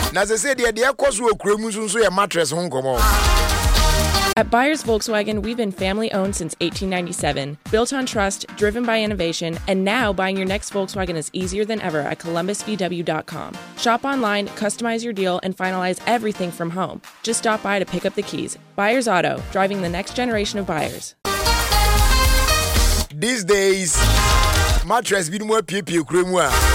Na se say de ekoso okuremu nso ye mattress ho nkomo. At Byers Volkswagen, we've been family-owned since 1897, built on trust, driven by innovation, and now buying your next Volkswagen is easier than ever at ColumbusVW.com. Shop online, customize your deal, and finalize everything from home. Just stop by to pick up the keys. Byers Auto, driving the next generation of buyers. These days, mattress bi mo piepie kuremu a